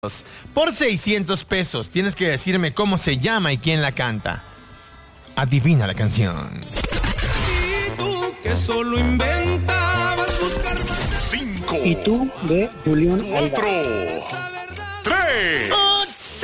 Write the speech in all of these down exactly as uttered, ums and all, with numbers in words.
Por seiscientos pesos tienes que decirme cómo se llama y quién la canta. Adivina la canción. Y tú que solo inventabas buscar. Cinco. Y tú de Julián Cuatro. Tres. ¡Sí!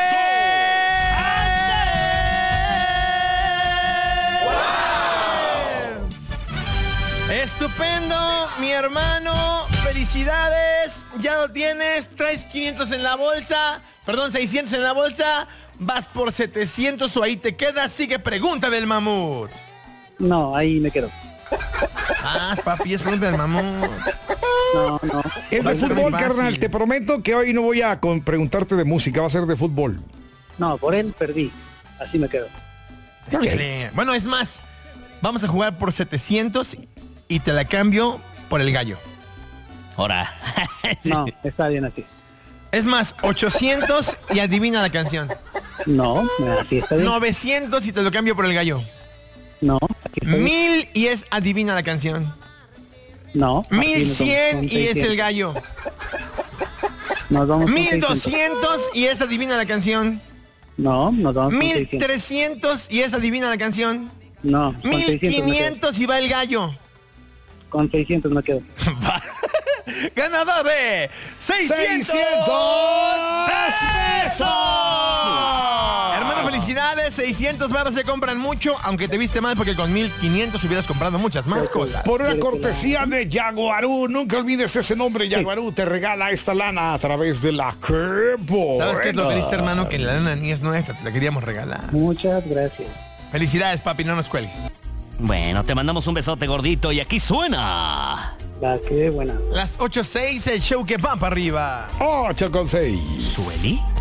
Estupendo, mi hermano. Felicidades. Ya lo tienes. Traes quinientos en la bolsa. Perdón, seiscientos en la bolsa. Vas por setecientos o ahí te quedas. Sigue pregunta del mamut. No, ahí me quedo. Ah, papi, es pregunta del mamut. No, no. Es Va de a ser fútbol, muy fácil. carnal. Te prometo que hoy no voy a con- preguntarte de música, va a ser de fútbol. No, por él perdí. Así me quedo. Échale. Bueno, es más. Vamos a jugar por setecientos y te la cambio por el gallo. Ahora. No, está bien así. Es más, ochocientos y adivina la canción. No, así está bien. novecientos y te lo cambio por el gallo. No, aquí está bien. mil y es adivina la canción. No. aquí mil nos vamos cien con y es el seiscientos. gallo. Nos vamos con mil seiscientos. doscientos y es adivina la canción. No, nos vamos con mil seiscientos. trescientos y es adivina la canción. No, con mil seiscientos me quedo. quinientos y va el gallo. Con seiscientos me quedo. Ganador de seiscientos pesos. Hermano, felicidades. seiscientos baros se compran mucho, aunque te viste mal porque con mil quinientos hubieras comprado muchas más cosas. Por una cortesía de Jaguarú, nunca olvides ese nombre. Jaguarú te regala esta lana a través de la que ¿Sabes qué es lo buena. triste, hermano? Que la lana ni es nuestra, te la queríamos regalar. Muchas gracias. Felicidades, papi, no nos cuelgues. Bueno, te mandamos un besote gordito y aquí suena. La que buena. Las ocho seis, el show que va para arriba. ocho con seis. ¿Sueli?